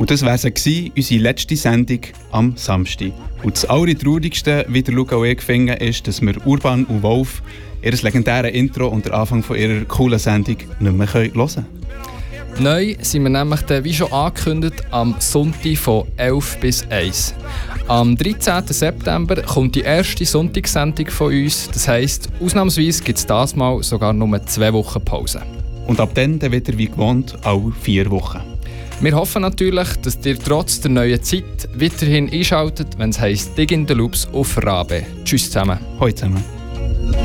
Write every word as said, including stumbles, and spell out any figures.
Und das wäre sie, unsere letzte Sendung am Samstag. Und das allertraurigste, wie der Luca und ich gefunden ist, dass wir Urban und Wolf ihr legendäres Intro und den Anfang von ihrer coolen Sendung nicht mehr hören können. Neu sind wir nämlich, dann, wie schon angekündigt, am Sonntag von elf bis eins. Am dreizehnten September kommt die erste Sonntagssendung von uns. Das heisst, ausnahmsweise gibt es das Mal sogar nur zwei Wochen Pause. Und ab dann, dann wieder wie gewohnt alle vier Wochen. Wir hoffen natürlich, dass ihr trotz der neuen Zeit weiterhin einschaltet, wenn es heisst Dig in the Loops auf Rabe. Tschüss zusammen. Hoi zusammen.